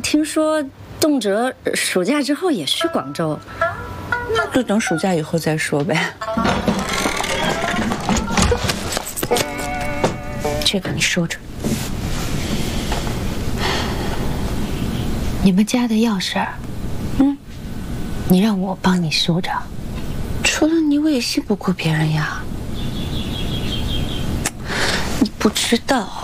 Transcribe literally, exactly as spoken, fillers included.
听说动辄暑假之后也去广州， 那就等暑假以后再说呗。这个你收着。你们家的钥匙，嗯，你让我帮你收着。除了你，我也信不过别人呀。你不知道。